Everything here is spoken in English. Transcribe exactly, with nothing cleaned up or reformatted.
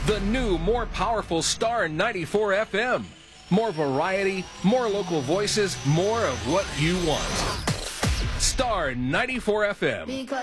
The new, more powerful Star ninety-four F M. More variety, more local voices, more of what you want. Star ninety-four F M.